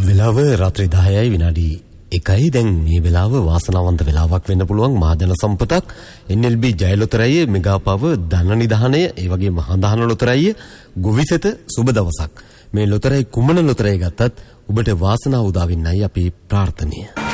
වෙලාව රාත්‍රී 10යි විනාඩි 1යි. දැන් මේ වෙලාව වාසනාවන්ත වෙලාවක් වෙන්න පුළුවන් මහජන සම්පතක් NLB ජයලොතරැය මෙගාපව ධන නිධානය ඒ වගේ මහා දහන ලොතරැය ගොවිසෙත සුබ දවසක්. මේ ලොතරැයි කුමන ලොතරැයි ගත්තත් ඔබට වාසනාව උදා වෙන්නයි අපි ප්‍රාර්ථනීය.